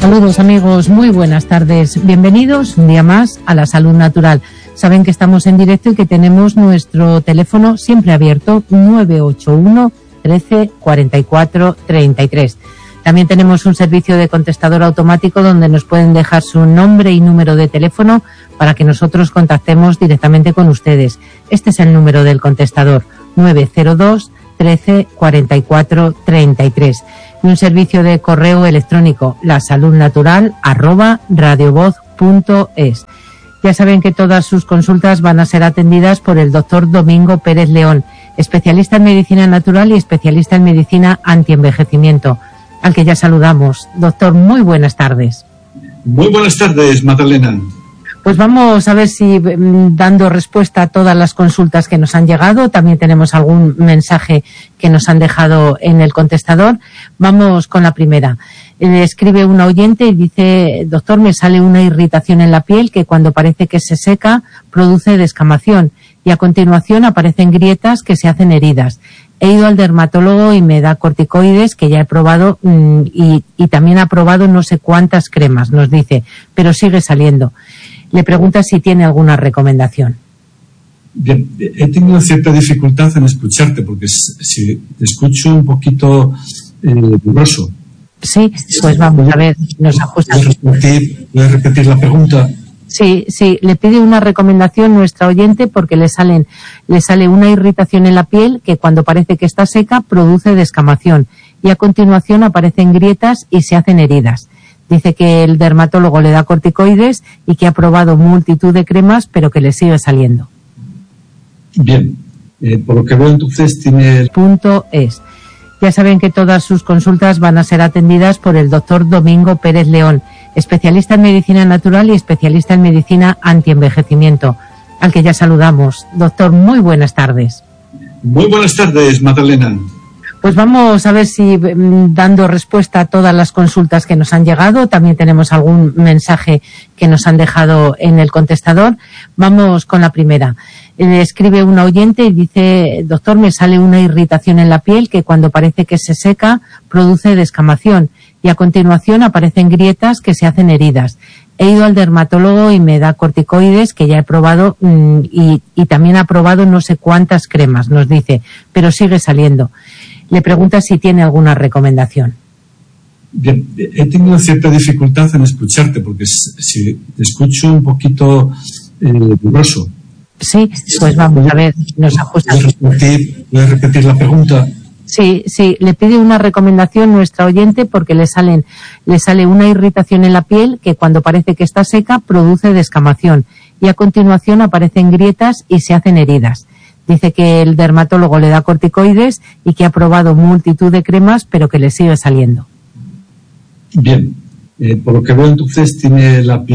Saludos amigos, muy buenas tardes. Bienvenidos un día más a La Salud Natural. Saben que estamos en directo y que tenemos nuestro teléfono siempre abierto, 981 13 44 33. También tenemos un servicio de contestador automático donde nos pueden dejar su nombre y número de teléfono para que nosotros contactemos directamente con ustedes. Este es el número del contestador, 902 13 44 33. Y un servicio de correo electrónico, lasaludnatural@radiovoz.es. Ya saben que todas sus consultas van a ser atendidas por el doctor Domingo Pérez León, especialista en medicina natural y especialista en medicina antienvejecimiento, al que ya saludamos. Doctor, muy buenas tardes. Muy buenas tardes, Magdalena. Pues vamos a ver si dando respuesta a todas las consultas que nos han llegado, también tenemos algún mensaje que nos han dejado en el contestador. Vamos con la primera. Escribe una oyente y dice: doctor, me sale una irritación en la piel que cuando parece que se seca produce descamación y a continuación aparecen grietas que se hacen heridas. He ido al dermatólogo y me da corticoides que ya he probado y también ha probado no sé cuántas cremas, nos dice, pero sigue saliendo. Le pregunta si tiene alguna recomendación. Bien, he tenido cierta dificultad en escucharte porque si te escucho un poquito borroso. Sí, pues vamos a ver, nos ajusta. ¿Puedes repetir la pregunta? Sí, le pide una recomendación nuestra oyente porque le sale una irritación en la piel que cuando parece que está seca produce descamación y a continuación aparecen grietas y se hacen heridas. Dice que el dermatólogo le da corticoides y que ha probado multitud de cremas, pero que le sigue saliendo. Bien, por lo que veo entonces tiene... .es. Ya saben que todas sus consultas van a ser atendidas por el doctor Domingo Pérez León, especialista en medicina natural y especialista en medicina antienvejecimiento, al que ya saludamos. Doctor, muy buenas tardes. Muy buenas tardes, Magdalena. Pues vamos a ver si dando respuesta a todas las consultas que nos han llegado, también tenemos algún mensaje que nos han dejado en el contestador. Vamos con la primera. Escribe una oyente y dice: doctor, me sale una irritación en la piel que cuando parece que se seca produce descamación y a continuación aparecen grietas que se hacen heridas. He ido al dermatólogo y me da corticoides que ya he probado y también ha probado no sé cuántas cremas, nos dice, pero sigue saliendo. Le pregunta si tiene alguna recomendación. Bien, he tenido cierta dificultad en escucharte porque si te escucho un poquito borroso. Sí, pues vamos a ver, nos ajusta. ¿Puedes repetir la pregunta? Sí, le pide una recomendación nuestra oyente porque le sale una irritación en la piel que cuando parece que está seca produce descamación y a continuación aparecen grietas y se hacen heridas. Dice que el dermatólogo le da corticoides y que ha probado multitud de cremas, pero que le sigue saliendo. Bien, por lo que veo entonces tiene la piel